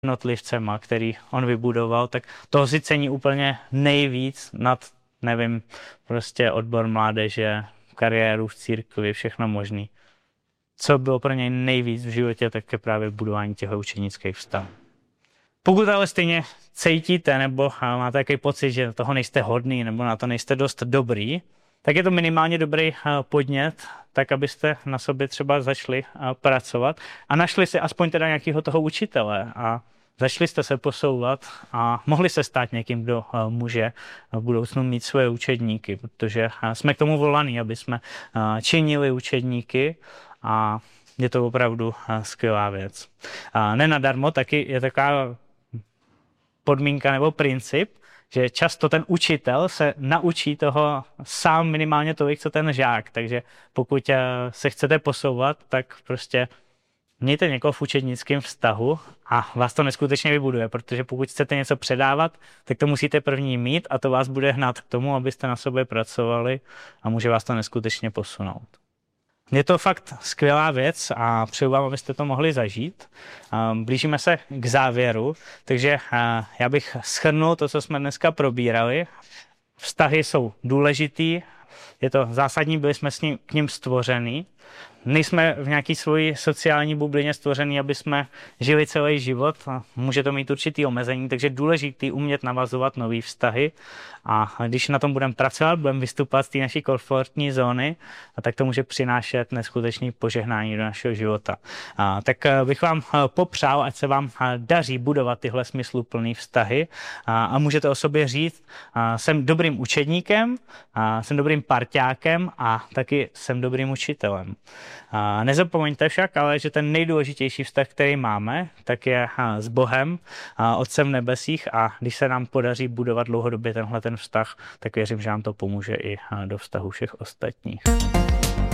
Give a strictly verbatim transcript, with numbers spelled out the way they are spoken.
jednotlivcema, který on vybudoval, tak toho si cení úplně nejvíc nad, nevím, prostě odbor mládeže, kariéru v církvi, všechno možný. Co bylo pro něj nejvíc v životě, tak je právě budování těchto učenických vztahů. Pokud ale stejně cítíte nebo máte takový pocit, že toho nejste hodný nebo na to nejste dost dobrý, tak je to minimálně dobrý podnět, tak abyste na sobě třeba začali pracovat a našli si aspoň teda nějakého toho učitele a začali jste se posouvat a mohli se stát někým, kdo může v budoucnu mít svoje učedníky, protože jsme k tomu volaní, aby jsme činili učedníky a je to opravdu skvělá věc. Nenadarmo taky je taková podmínka nebo princip, že často ten učitel se naučí toho sám minimálně tolik, co ten žák. Takže pokud se chcete posouvat, tak prostě mějte někoho v učednickém vztahu a vás to neskutečně vybuduje, protože pokud chcete něco předávat, tak to musíte první mít a to vás bude hnát k tomu, abyste na sobě pracovali a může vás to neskutečně posunout. Je to fakt skvělá věc a přeju vám, abyste to mohli zažít. Blížíme se k závěru, takže já bych shrnul to, co jsme dneska probírali. Vztahy jsou důležitý, je to zásadní, byli jsme s ním, k ním stvoření. Nejsme v nějaké svoji sociální bublině stvoření, aby jsme žili celý život. Může to mít určitý omezení, takže je důležitý umět navazovat nový vztahy. A když na tom budeme pracovat, budeme vystupovat z té naší komfortní zóny, a tak to může přinášet neskutečné požehnání do našeho života. A tak bych vám popřál, ať se vám daří budovat tyhle smysluplné vztahy a, a můžete o sobě říct, a jsem dobrým učedníkem, a jsem dobrým parťákem a taky jsem dobrým učitelem. A nezapomeňte však, ale že ten nejdůležitější vztah, který máme, tak je s Bohem, Otcem v nebesích a když se nám podaří budovat dlouhodobě tenhle ten vztah, tak věřím, že nám to pomůže i do vztahu všech ostatních.